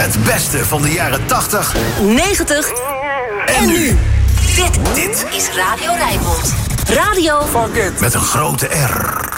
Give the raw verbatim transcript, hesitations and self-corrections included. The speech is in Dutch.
Het beste van de jaren tachtig, negentig en nu. Dit, Dit is Radio Rijnmond. Radio met een grote R.